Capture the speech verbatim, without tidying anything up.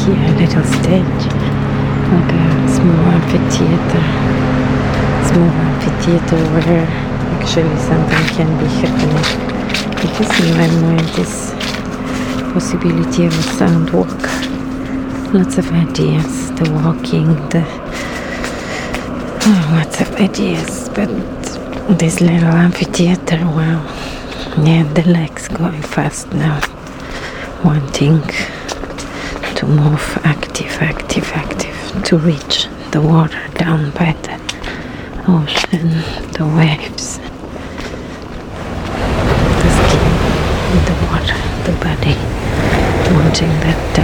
here a little stage, like a small amphitheater, small amphitheater where actually something can be happening. Because in my mind this possibility of a sound walk, lots of ideas, the walking, the oh, lots of ideas, but this little amphitheater, wow, yeah, the legs going fast now, wanting to move, active, active, active, to reach the water down by the ocean, the waves, the skin, the water, the body, wanting that